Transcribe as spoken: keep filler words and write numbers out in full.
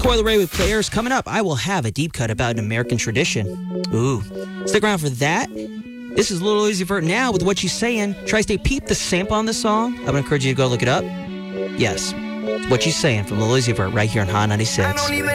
Coil Ray with Players. Coming up, I will have a deep cut about an American tradition. Ooh. Stick around for that. This is Lil Uzi Vert now with What You Saying. Tri-State peep the sample on the song. I would encourage you to go look it up. Yes. What You Saying from Lil Uzi Vert right here on Hot ninety-six. I don't even